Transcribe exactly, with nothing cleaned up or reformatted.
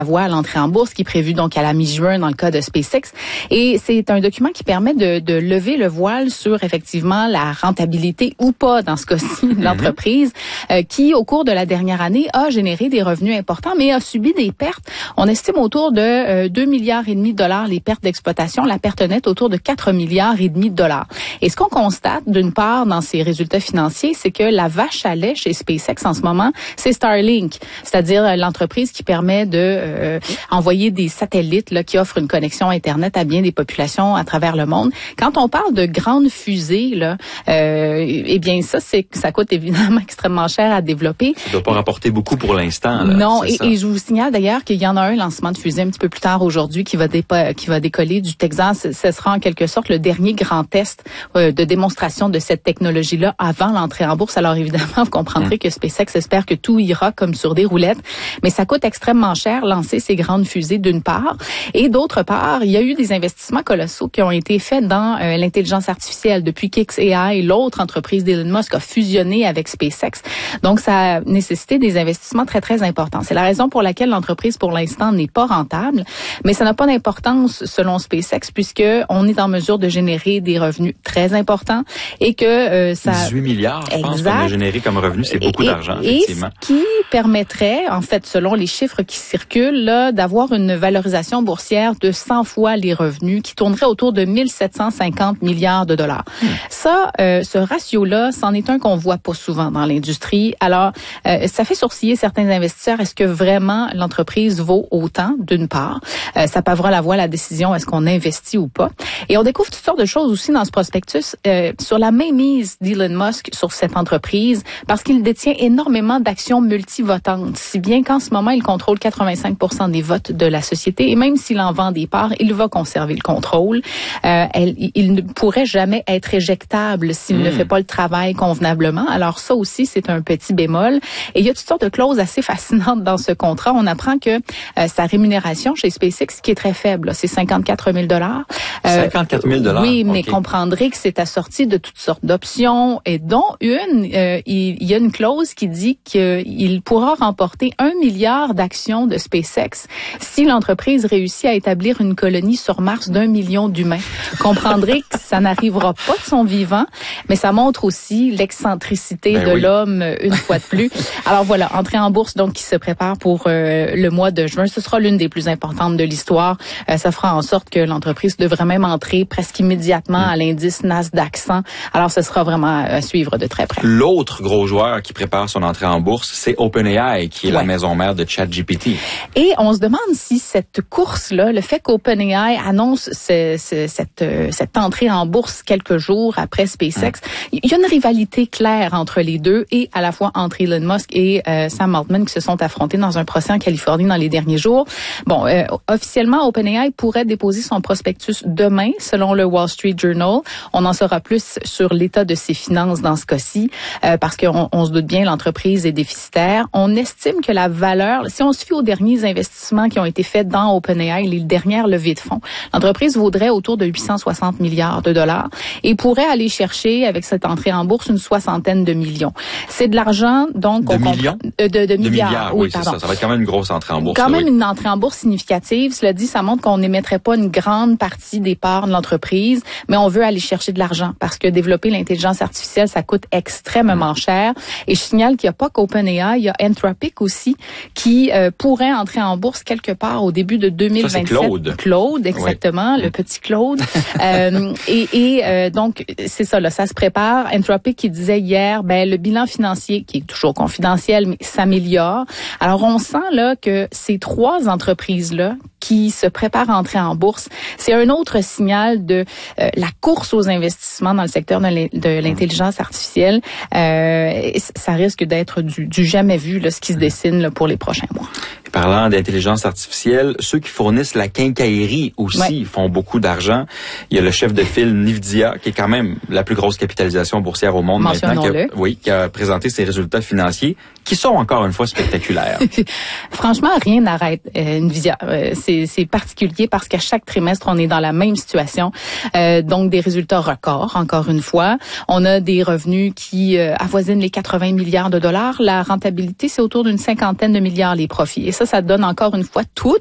voie à l'entrée en bourse qui est prévue donc à la mi-juin dans le cas de SpaceX. Et c'est un document qui permet de, de lever le voile sur effectivement la rentabilité ou pas dans ce cas-ci de l'entreprise euh, qui au cours de la dernière année a généré des revenus importants mais a subi des pertes. On estime autour de euh, deux milliards et demi de dollars les pertes d'exploitation, la perte nette autour de quatre milliards et demi de dollars. Et ce qu'on constate d'une part dans ces résultats financiers, c'est que la vache à lait chez SpaceX en ce moment, c'est Starlink, c'est-à-dire l'entreprise qui permet de Euh, envoyer des satellites là, qui offrent une connexion Internet à bien des populations à travers le monde. Quand on parle de grandes fusées, là, euh, eh bien ça, c'est ça coûte évidemment extrêmement cher à développer. Ça ne doit pas rapporter beaucoup pour l'instant. Là, non, et, ça. et je vous signale d'ailleurs qu'il y en a un lancement de fusée un petit peu plus tard aujourd'hui qui va dépa- qui va décoller du Texas. Ce sera en quelque sorte le dernier grand test euh, de démonstration de cette technologie-là avant l'entrée en bourse. Alors évidemment, vous comprendrez mmh. que SpaceX espère que tout ira comme sur des roulettes, mais ça coûte extrêmement cher lancer ces grandes fusées d'une part. Et d'autre part, il y a eu des investissements colossaux qui ont été faits dans euh, l'intelligence artificielle depuis qu'X A I, l'autre entreprise d'Elon Musk, a fusionné avec SpaceX. Donc, ça a nécessité des investissements très, très importants. C'est la raison pour laquelle l'entreprise, pour l'instant, n'est pas rentable. Mais ça n'a pas d'importance selon SpaceX puisque on est en mesure de générer des revenus très importants et que euh, ça... dix-huit milliards, je pense, qu'on a généré comme revenu. C'est beaucoup et, d'argent, et effectivement. Et ce qui permettrait, en fait, selon les chiffres qui circulent, là, d'avoir une valorisation boursière de cent fois les revenus qui tournerait autour de mille sept cent cinquante milliards de dollars. Hmm. Ça, euh, ce ratio-là, c'en est un qu'on voit pas souvent dans l'industrie. Alors, euh, ça fait sourciller certains investisseurs. Est-ce que vraiment l'entreprise vaut autant, d'une part? Euh, ça pavera la voie à la décision, est-ce qu'on investit ou pas? Et on découvre toutes sortes de choses aussi dans ce prospectus euh, sur la mainmise d'Elon Musk sur cette entreprise parce qu'il détient énormément d'actions multivotantes, si bien qu'en ce moment, il contrôle quatre-vingt-cinq pour cent des votes de la société et même s'il en vend des parts, il va conserver le contrôle. Euh, elle, il ne pourrait jamais être éjectable s'il mmh. ne fait pas le travail convenablement. Alors ça aussi, c'est un petit bémol. Et il y a toutes sortes de clauses assez fascinantes dans ce contrat. On apprend que euh, sa rémunération chez SpaceX, qui est très faible, c'est cinquante-quatre mille dollars. Euh, cinquante-quatre mille dollars. Oui, mais okay. comprendrez que c'est assorti de toutes sortes d'options et dont une, euh, il, il y a une clause qui dit qu'il pourra remporter un milliard d'actions de SpaceX si l'entreprise réussit à établir une colonie sur Mars d'un million d'humains. Comprendrez que ça n'arrivera pas de son vivant, mais ça montre aussi l'excentricité ben de oui. l'homme une fois de plus. Alors voilà, entrée en bourse donc qui se prépare pour euh, le mois de juin. Ce sera l'une des plus importantes de l'histoire. Euh, ça fera en sorte que l'entreprise devrait même entrer presque immédiatement mmh. à l'indice Nasdaq cent. Alors ce sera vraiment à suivre de très près. L'autre gros joueur qui prépare son entrée en bourse, c'est OpenAI, qui est ouais. la maison mère de ChatGPT. Et on se demande si cette course-là, le fait qu'OpenAI annonce ce, ce, cette, cette entrée en bourse quelques jours après SpaceX, il y a une rivalité claire entre les deux et à la fois entre Elon Musk et euh, Sam Altman qui se sont affrontés dans un procès en Californie dans les derniers jours. Bon, euh, officiellement, OpenAI pourrait déposer son prospectus demain, selon le Wall Street Journal. On en saura plus sur l'état de ses finances dans ce cas-ci, euh, parce qu'on on se doute bien, l'entreprise est déficitaire. On estime que la valeur, si on se fie aux derniers investissements qui ont été faits dans OpenAI, les dernières levées de fonds, l'entreprise vaudrait autour de huit cent soixante milliards de dollars et pourrait aller chercher, avec cette entrée en bourse, une soixantaine de millions. C'est de l'argent, donc... De on millions? De, de, de milliards, milliards, oui, oui c'est ça. Ça va être quand même une grosse entrée en bourse. Quand là, même oui. une entrée en bourse significative. Cela dit, ça montre qu'on n'émettrait pas une grande partie des parts de l'entreprise, mais on veut aller chercher de l'argent parce que développer l'intelligence artificielle, ça coûte extrêmement mmh. cher. Et je signale qu'il n'y a pas qu'OpenAI, il y a Anthropic aussi qui euh, pourrait entrer en bourse quelque part au début de deux mille vingt-sept. Ça, c'est Claude. Claude, exactement, oui. le petit Claude. euh, et et euh, donc, c'est ça, là, ça se prépare. Anthropic qui disait hier, ben le bilan financier, qui est toujours confidentiel, mais s'améliore. Alors, on sent là que ces trois entreprises-là qui se préparent à entrer en bourse, c'est un autre signal de euh, la course aux investissements dans le secteur de l'intelligence artificielle. Euh, ça risque d'être du, du jamais vu, là, ce qui se dessine là, pour les prochains mois. Et parlant d'intelligence artificielle, ceux qui fournissent la quincaillerie aussi ouais. font beaucoup d'argent. Il y a le chef de file Nvidia, qui est quand même la plus grosse capitalisation boursière au monde maintenant, qui a, oui, qui a présenté ses résultats financiers, qui sont encore une fois spectaculaires. Franchement, rien n'arrête euh, Nvidia. Euh, c'est c'est, c'est particulier parce qu'à chaque trimestre, on est dans la même situation. Euh, donc, des résultats records, encore une fois. On a des revenus qui euh, avoisinent les quatre-vingts milliards de dollars. La rentabilité, c'est autour d'une cinquantaine de milliards les profits. Et ça, ça donne encore une fois toute